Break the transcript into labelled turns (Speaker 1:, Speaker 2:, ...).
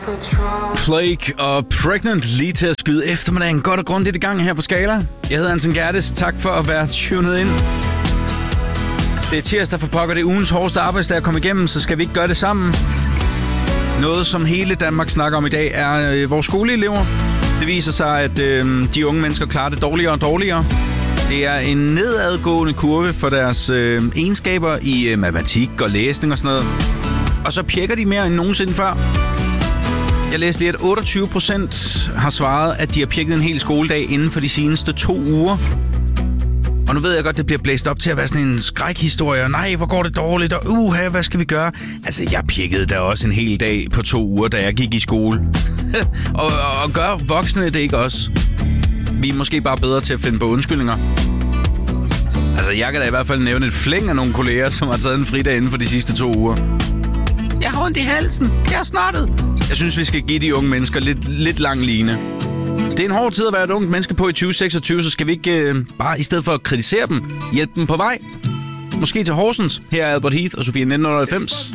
Speaker 1: Flake og Pregnant lige til at skyde eftermiddagen godt og grundigt i gang her på Skala. Jeg hedder Anton Gerdes. Tak for at være tunet ind. Det er tirsdag for pokker. Det er ugens hårdeste arbejdsdag at komme igennem, så skal vi ikke gøre det sammen. Noget, som hele Danmark snakker om i dag, er vores skoleelever. Det viser sig, at de unge mennesker klarer det dårligere og dårligere. Det er en nedadgående kurve for deres egenskaber i matematik og læsning og sådan noget. Og så pjekker de mere end nogensinde før. Jeg læste lige, at 28% har svaret, at de har pjekket en hel skoledag inden for de seneste 2 uger. Og nu ved jeg godt, det bliver blæst op til at være sådan en skrækhistorie. Nej, hvor går det dårligt, og hvad skal vi gøre? Altså, jeg pjekkede da også en hel dag på 2 uger, da jeg gik i skole. og gør voksne det ikke også? Vi er måske bare bedre til at finde på undskyldninger. Altså, jeg kan da i hvert fald nævne et flæng af nogle kolleger, som har taget en fridag inden for de sidste 2 uger. Jeg har ondt i halsen. Jeg er snottet. Jeg synes, vi skal give de unge mennesker lidt lang line. Det er en hård tid at være et ungt menneske på i 2026, så skal vi ikke bare i stedet for at kritisere dem, hjælpe dem på vej. Måske til Horsens. Her er Albert Heath og Sofia 1990.